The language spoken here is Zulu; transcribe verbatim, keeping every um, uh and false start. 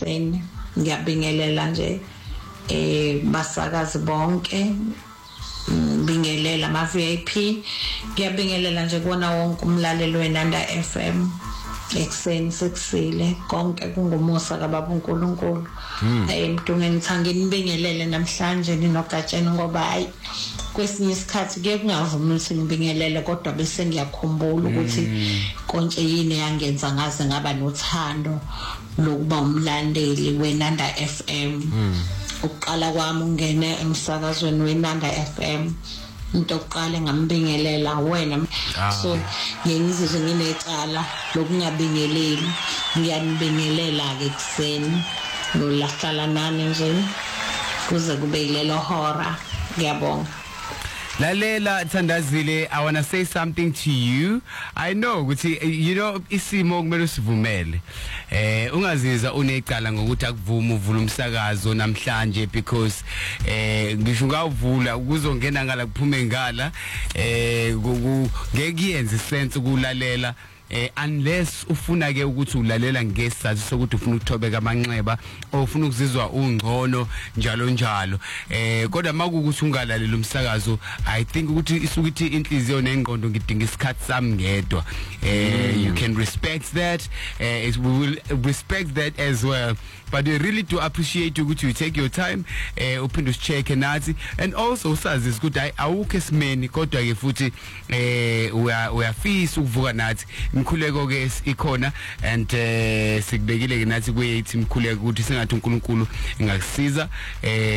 ekuseni ngiyabingelela nje eh basakazi bonke bingelela ama V I P ngiyabingelela nje kuona wonke umlaleli weNanda F M ekuseni sekusile konke kungumusa kaBaba uNkulunkulu emntungeni ngithanga nibingelele namhlanje ninogatsheni ngoba hayi kwesinye isikhathi ke kungavumi ukuthi ngibingelele kodwa bese ngiyakhumbula ukuthi konke yini yangenza ngaze ngaba nothando lokuba umlandeli weNanda F M uqala kwami ungene emsakazweni weNanda F M into oqala ngambingelela wena so ngiyizizwe nginecala lokungabingeleli ngiyanibingelela ke kuseni nolahlala nani nje kuze kube ilelo hora ngiyabonga. Lalela Thandazile, I want to say something to you. I know ukuthi you know isimo kumele usivumele. Eh ungaziza unecala ngokuthi akuvuma uvula umsakazo namhlanje because eh ngisho ngawuvula ukuzongena ngala kuphume ngala eh ngeke yenze sense ukulalela eh unless ufuna ke ukuthi ulalela ngesizathu sokuthi ufuna ukuthobeka amanxeba ofuna ukuzizwa ungcono njalo njalo eh kodwa makukuthi ungalalela umsakazo I think ukuthi isukuthi inhliziyo nengqondo ngidinga isikhathi sami ngedwa eh you can respect that eh we will respect that as well, but we really do appreciate ukuthi you take your time eh uphinde ucheck nathi and also usazi ukuthi awukho esimeni kodwa ke futhi eh uyafisa ukuvuka nathi imkhuleko ke ikhona and eh sikubekile ke nathi kuyithi imkhuleko ukuthi singathi uNkulunkulu engakusiza eh